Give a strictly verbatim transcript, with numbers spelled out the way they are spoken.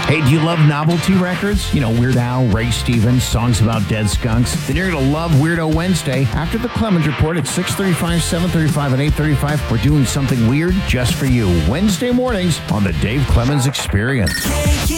Hey, do you love novelty records? You know, Weird Al, Ray Stevens, songs about dead skunks? Then you're going to love Weirdo Wednesday. After the Clemens Report at six thirty-five, seven thirty-five, and eight thirty-five, we're doing something weird just for you. Wednesday mornings on the Dave Clemens Experience.